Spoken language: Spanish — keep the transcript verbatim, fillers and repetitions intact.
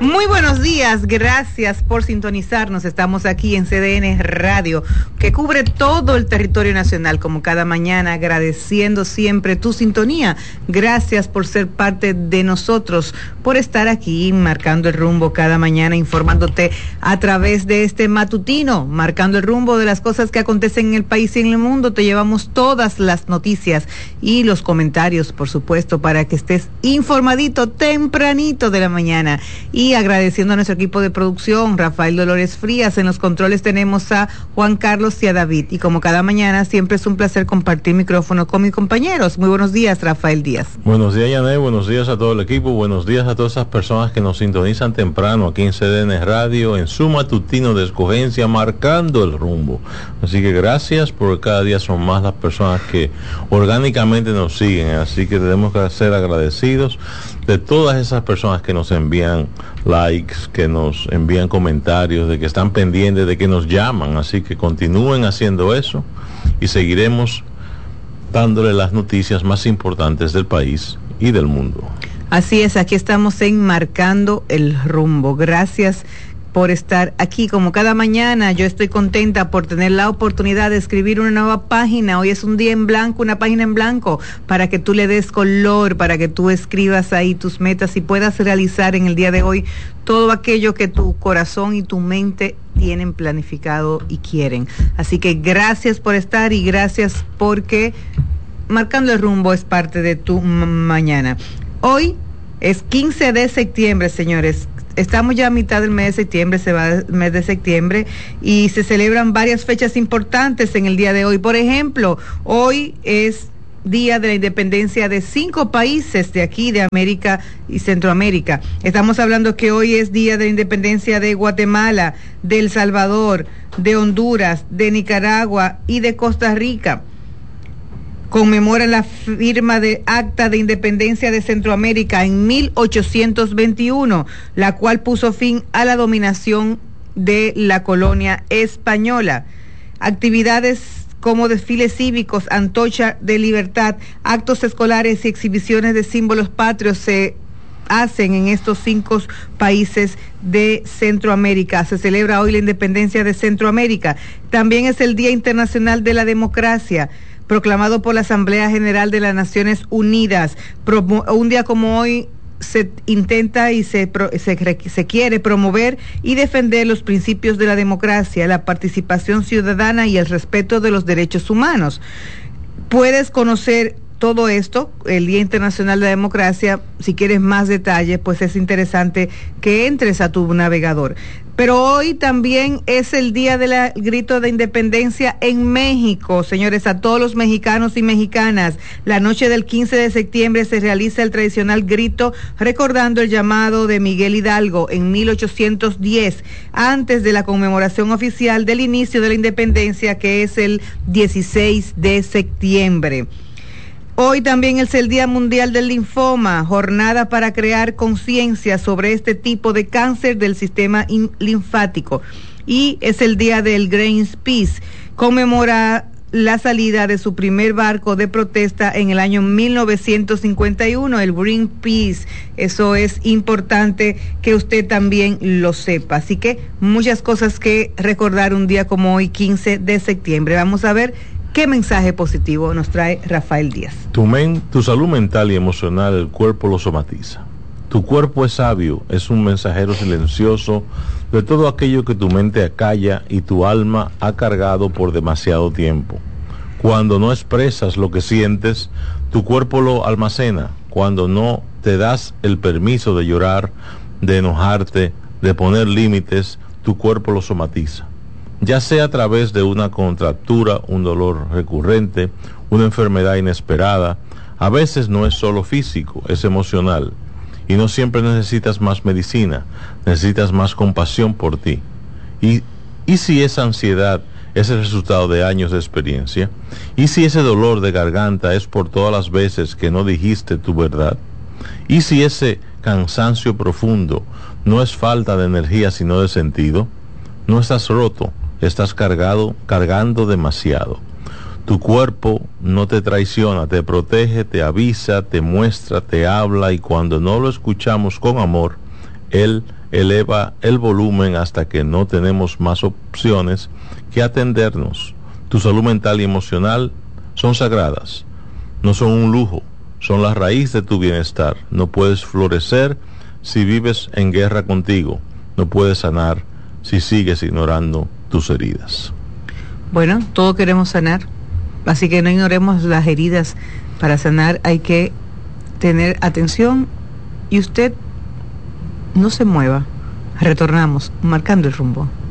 Muy buenos días, gracias por sintonizarnos. Estamos aquí en C D N Radio, que cubre todo el territorio nacional, como cada mañana, agradeciendo siempre tu sintonía. Gracias por ser parte de nosotros, por estar aquí marcando el rumbo cada mañana, informándote a través de este matutino, marcando el rumbo de las cosas que acontecen en el país y en el mundo. Te llevamos todas las noticias y los comentarios, por supuesto, para que estés informadito tempranito de la mañana. Y agradeciendo a nuestro equipo de producción, Rafael Dolores Frías. En los controles tenemos a Juan Carlos y a David. Y como cada mañana, siempre es un placer compartir micrófono con mis compañeros. Muy buenos días, Rafael Díaz. Buenos días, Yané. Buenos días a todo el equipo. Buenos días a todas esas personas que nos sintonizan temprano aquí en C D N Radio, en su matutino de escogencia, marcando el rumbo. Así que gracias, porque cada día son más las personas que orgánicamente nos siguen. Así que tenemos que ser agradecidos de todas esas personas que nos envían likes, que nos envían comentarios, de que están pendientes, de que nos llaman. Así que continúen haciendo eso y seguiremos dándole las noticias más importantes del país y del mundo. Así es, aquí estamos en Marcando el Rumbo. Gracias por estar aquí como cada mañana. Yo estoy contenta por tener la oportunidad de escribir una nueva página. Hoy es un día en blanco, una página en blanco, para que tú le des color, para que tú escribas ahí tus metas y puedas realizar en el día de hoy todo aquello que tu corazón y tu mente tienen planificado y quieren. Así que gracias por estar y gracias porque Marcando el Rumbo es parte de tu m- mañana. Hoy es quince de septiembre, señores. Estamos ya a mitad del mes de septiembre, se va el mes de septiembre y se celebran varias fechas importantes en el día de hoy. Por ejemplo, hoy es Día de la Independencia de cinco países de aquí, de América y Centroamérica. Estamos hablando que hoy es Día de la Independencia de Guatemala, de El Salvador, de Honduras, de Nicaragua y de Costa Rica. Conmemoran la firma de Acta de Independencia de Centroamérica en mil ochocientos veintiuno, la cual puso fin a la dominación de la colonia española. Actividades como desfiles cívicos, antorcha de libertad, actos escolares y exhibiciones de símbolos patrios se hacen en estos cinco países de Centroamérica. Se celebra hoy la independencia de Centroamérica. También es el Día Internacional de la Democracia, proclamado por la Asamblea General de las Naciones Unidas. Promo- un día como hoy se intenta y se, pro- se, se quiere promover y defender los principios de la democracia, la participación ciudadana y el respeto de los derechos humanos. Puedes conocer todo esto, el Día Internacional de la Democracia. Si quieres más detalles, pues es interesante que entres a tu navegador. Pero hoy también es el día del grito de independencia en México, señores. A todos los mexicanos y mexicanas, la noche del quince de septiembre se realiza el tradicional grito recordando el llamado de Miguel Hidalgo en mil ochocientos diez, antes de la conmemoración oficial del inicio de la independencia, que es el dieciséis de septiembre. Hoy también es el Día Mundial del Linfoma, jornada para crear conciencia sobre este tipo de cáncer del sistema in- linfático. Y es el Día del Greenpeace, conmemora la salida de su primer barco de protesta en el año mil novecientos cincuenta y uno, el Greenpeace. Eso es importante que usted también lo sepa. Así que muchas cosas que recordar un día como hoy, quince de septiembre. Vamos a ver ¿qué mensaje positivo nos trae Rafael Díaz? Tu, men, tu salud mental y emocional, el cuerpo lo somatiza. Tu cuerpo es sabio, es un mensajero silencioso de todo aquello que tu mente acalla y tu alma ha cargado por demasiado tiempo. Cuando no expresas lo que sientes, tu cuerpo lo almacena. Cuando no te das el permiso de llorar, de enojarte, de poner límites, tu cuerpo lo somatiza. Ya sea a través de una contractura, un dolor recurrente, una enfermedad inesperada, a veces no es solo físico, es emocional. Y no siempre necesitas más medicina, necesitas más compasión por ti. Y, y si esa ansiedad es el resultado de años de experiencia, y si ese dolor de garganta es por todas las veces que no dijiste tu verdad, y si ese cansancio profundo no es falta de energía sino de sentido, no estás roto, estás cargado, cargando demasiado. Tu cuerpo no te traiciona, te protege, te avisa, te muestra, te habla, y cuando no lo escuchamos con amor, él eleva el volumen hasta que no tenemos más opciones que atendernos. Tu salud mental y emocional son sagradas, no son un lujo, son la raíz de tu bienestar. No puedes florecer si vives en guerra contigo, no puedes sanar si sigues ignorando tus heridas. Bueno, todos queremos sanar, así que no ignoremos las heridas. Para sanar hay que tener atención y usted no se mueva. Retornamos, marcando el rumbo.